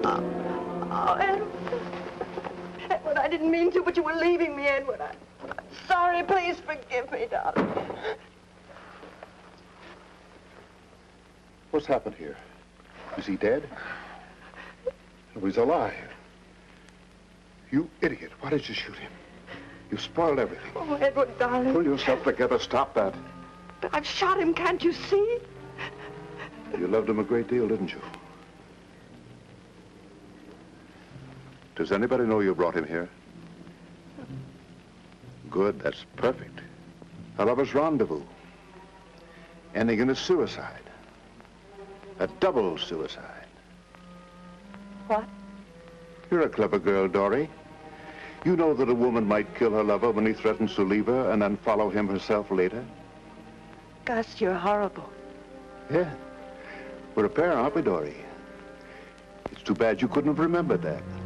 Oh, Edward. Edward, I didn't mean to, but you were leaving me, Edward. I'm sorry. Please forgive me, darling. What's happened here? Is he dead? No, he's alive. You idiot. Why did you shoot him? You spoiled everything. Oh, Edward, darling. Pull yourself together. Stop that. But I've shot him, can't you see? You loved him a great deal, didn't you? Does anybody know you brought him here? Good, that's perfect. A lover's rendezvous. Ending in a suicide. A double suicide. What? You're a clever girl, Dory. You know that a woman might kill her lover when he threatens to leave her and then follow him herself later? Gus, you're horrible. Yeah. We're a pair, aren't we, Dory? It's too bad you couldn't have remembered that.